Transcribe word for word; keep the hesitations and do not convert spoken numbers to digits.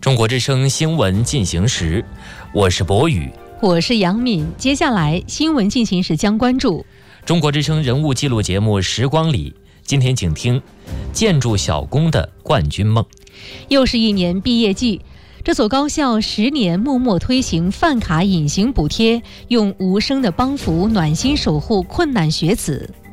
中国之声新闻进行时，我是博宇， 我是杨敏。接下来新闻进行时将关注中国之声人物记录节目《时光里》，今天请听建筑小工的冠军梦。 又是一年毕业季，这所高校十年默默推行饭卡隐形补贴，用无声的帮扶暖心守护困难学子。